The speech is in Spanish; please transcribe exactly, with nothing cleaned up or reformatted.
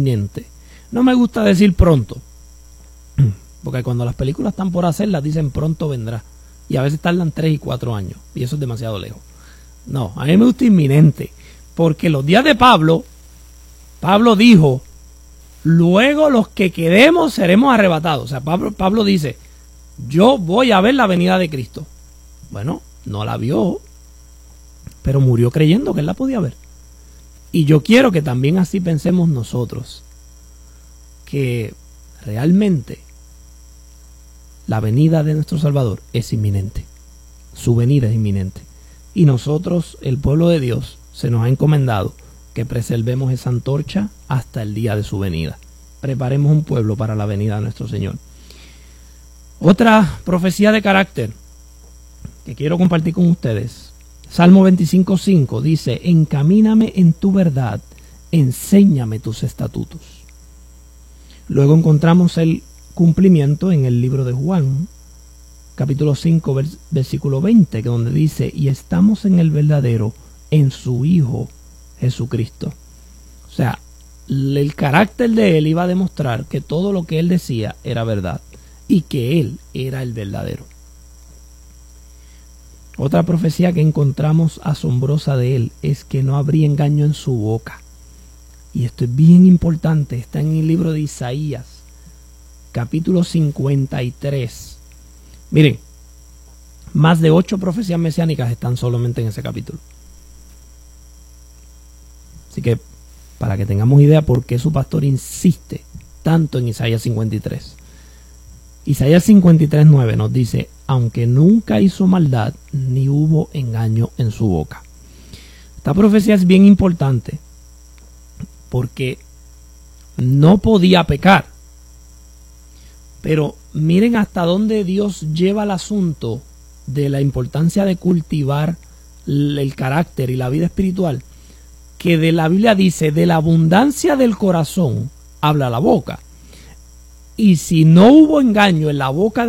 inminente. No me gusta decir pronto, porque cuando las películas están por hacerlas dicen pronto vendrá, y a veces tardan tres y cuatro años, y eso es demasiado lejos. No, a mí me gusta inminente, porque los días de Pablo, Pablo dijo, luego los que quedemos seremos arrebatados. O sea, Pablo, Pablo dice, yo voy a ver la venida de Cristo. Bueno, no la vio, pero murió creyendo que él la podía ver. Y yo quiero que también así pensemos nosotros, que realmente la venida de nuestro Salvador es inminente. Su venida es inminente. Y nosotros, el pueblo de Dios, se nos ha encomendado que preservemos esa antorcha hasta el día de su venida. Preparemos un pueblo para la venida de nuestro Señor. Otra profecía de carácter que quiero compartir con ustedes. Salmo veinticinco cinco dice, encamíname en tu verdad, enséñame tus estatutos. Luego encontramos el cumplimiento en el libro de Juan, capítulo cinco, vers versículo veinte, que donde dice, y estamos en el verdadero, en su Hijo Jesucristo. O sea, el carácter de él iba a demostrar que todo lo que él decía era verdad y que él era el verdadero. Otra profecía que encontramos asombrosa de él es que no habría engaño en su boca. Y esto es bien importante, está en el libro de Isaías, capítulo cincuenta y tres. Miren, más de ocho profecías mesiánicas están solamente en ese capítulo. Así que, para que tengamos idea por qué su pastor insiste tanto en Isaías cincuenta y tres. Isaías cincuenta y tres nueve nos dice, aunque nunca hizo maldad, ni hubo engaño en su boca. Esta profecía es bien importante porque no podía pecar. Pero miren hasta dónde Dios lleva el asunto de la importancia de cultivar el carácter y la vida espiritual, que de la Biblia dice, de la abundancia del corazón habla la boca. Y si no hubo engaño en la boca de